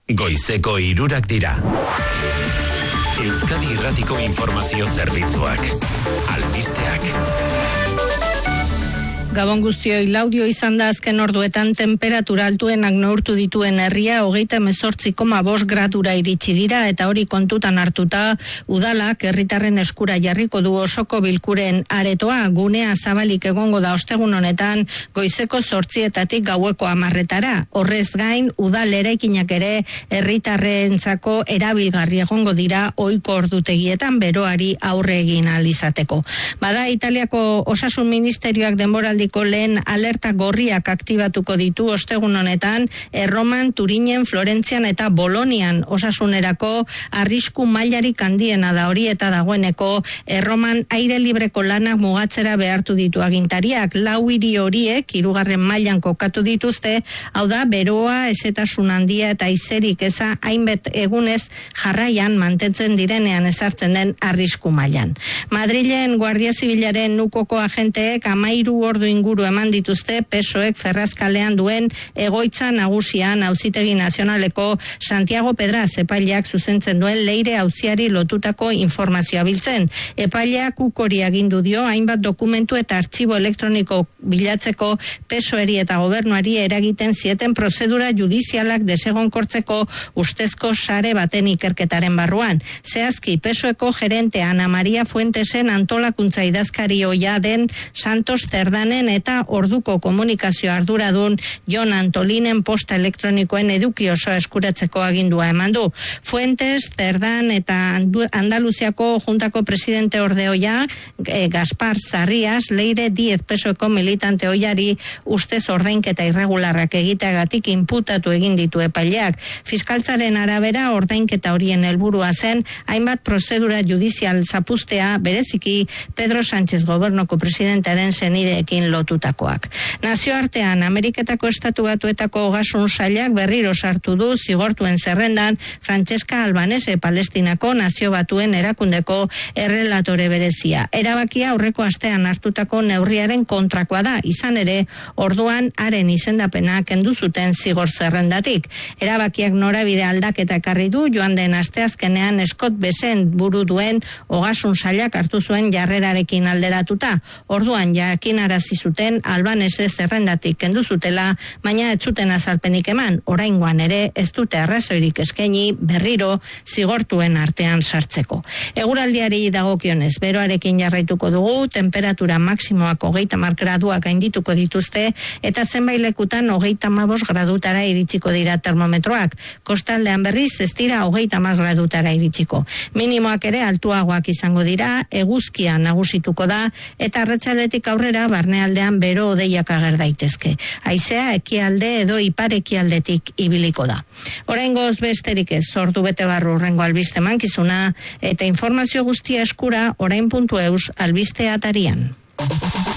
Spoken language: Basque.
Goizeko 3 dira. Euskadi Irratiko Informazio Zerbitzuak. Albisteak. Gabon guztioi, Laudio izan da azken orduetan temperatura altuenak neurtu dituen herria 38,5 gradura iritsi dira eta hori kontutan hartuta udalak herritarren eskura jarriko du osoko bilkuren aretoa. Gunea zabalik egongo da ostegun honetan goizeko 8:00 gaueko 10:00. Horrez gain, udal eraikinak ere herritarrentzako erabilgarri egongo dira ohiko ordutegietan beroari aurre egin ahal izateko. Bada Italiako Osasun Ministerioak denboraldiko lehen alerta gorriak aktibatuko ditu ostegun honetan Erroman, Turinen, Florentzian eta Bolonian osasunerako arrisku mailarik handiena da hori eta dagoeneko Erroman aire libreko lanak mugatzera behartu ditu agintariak. 4 hiri horiek 3. mailan kokatu dituzte, hau da beroa, hezetasun handia eta izerik eza hainbat egunez jarraian mantentzen direnean ezartzen den arrisku mailan. Madrilen Guardia Zibilaren nukoko agenteek 13 ordu inguru eman dituzte PSOEk Ferrazkalean duen egoitza nagusian Auzitegi Nazionaleko Santiago Pedraz epaileak zuzentzen duen Leire auziari lotutako informazioa biltzen. Epaileak ukori agindu dio hainbat dokumentu eta artxibo elektroniko bilatzeko PSOEri eta gobernuari eragiten zieten prozedura judizialak desegonkortzeko ustezko sare baten ikerketaren barruan. Zehazki PSOEko gerente Ana Maria Fuentesen antolakuntza idazkari ohia den Santos Cerdanen eta orduko komunikazio arduradun Jon Antolinen posta elektronikoen eduki osoa eskuratzeko agindua eman du. Fuentes, Cerdan eta Andaluziako juntako presidente orde ohia Gaspar Zarrias, Leire Diez PSOEko militante ohiari ustez ordainketa irregularrak egiteagatik inputatu egin ditu epaileak. Fiskaltzaren arabera ordainketa horien helburua zen hainbat prozedura judizial zapuztea, bereziki Pedro Sánchez gobernuko presidentearen senideekin lotutakoak. Nazioartean, Ameriketako Estatu Batuetako Ogasun Sailak berriro sartu du zigortuen zerrendan Francesca Albanese, Palestinako Nazio Batuen erakundeko errelatore berezia. Erabakia aurreko astean hartutako neurriaren kontrakoa da, izan ere, orduan haren izendapena kendu zuten zigor zerrendatik. Erabakiak norabide aldaketa ekarri du, joan den asteazkenean Scott Bessent buru duen Ogasun Sailak hartu zuen jarrerarekin alderatuta. Orduan jakinarazi zuten Albanese zerrendatik kendu zutela, baina ez zuten azalpenik eman. Oraingoan ere ez dute arrazoirik eskaini berriro zigortuen artean sartzeko. Eguraldiari dagokionez, beroarekin jarraituko dugu, temperatura maksimoak 30 graduak gaindituko dituzte eta zenbait lekutan 35 gradutara iritsiko dira termometroak. Kostaldean berriz ez dira 30 gradutara iritsiko. Minimoak ere altuagoak izango dira, eguzkia nagusituko da eta arratsaldetik aurrera barnealdean bero hodeiak ager daitezke. Haizea ekialde edo ipar ekialdetik ibiliko da. Oraingoz besterik ez, ordu bete barru hurrengo albiste mankizuna eta informazio guztia eskura orain.eus albiste atarian.